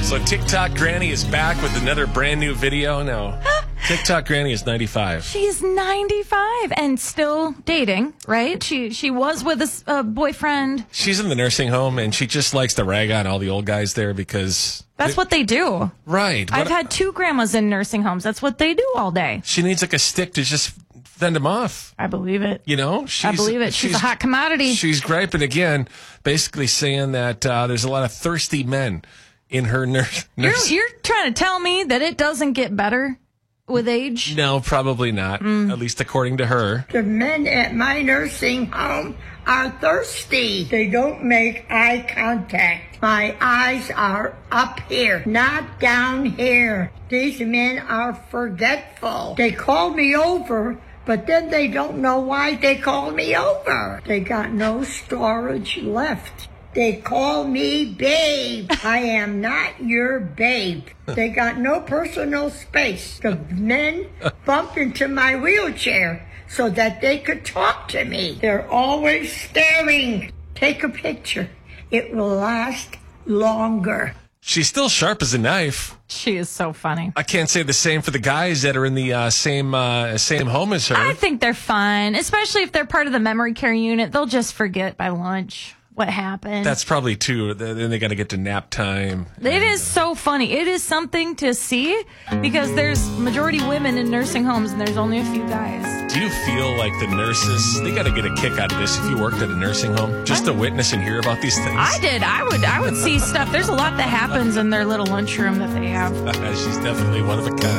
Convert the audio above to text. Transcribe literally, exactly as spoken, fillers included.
So TikTok Granny is back with another brand new video. Now, TikTok Granny is ninety-five. She's ninety-five and still dating, right? She she was with a, s- a boyfriend. She's in the nursing home, and she just likes to rag on all the old guys there because... That's they- what they do. Right. I've What- had two grandmas in nursing homes. That's what they do all day. She needs like a stick to just fend him off. I believe it. You know? She's, I believe it. She's, a hot commodity. She's griping again, basically saying that uh, there's a lot of thirsty men in her nurse. You're, nurse- you're trying to tell me that it doesn't get better with age? No, probably not, Mm. at least according to her. The men at my nursing home are thirsty. They don't make eye contact. My eyes are up here, not down here. These men are forgetful. They call me over, but then they don't know why they call me over. They got no storage left. They call me babe. I am not your babe. They got no personal space. The men bumped into my wheelchair so that they could talk to me. They're always staring. Take a picture. It will last longer. She's still sharp as a knife. She is so funny. I can't say the same for the guys that are in the uh, same uh, same home as her. I think they're fine, especially if they're part of the memory care unit. They'll just forget by lunch what happened. That's probably too. Then they got to get to nap time. It is so funny. It is something to see because there's majority women in nursing homes and there's only a few guys. Do you feel like the nurses, they got to get a kick out of this if you worked at a nursing home? Just to witness and hear about these things? I did. I would I would see stuff. There's a lot that happens in their little lunchroom that they have. She's definitely one of a kind.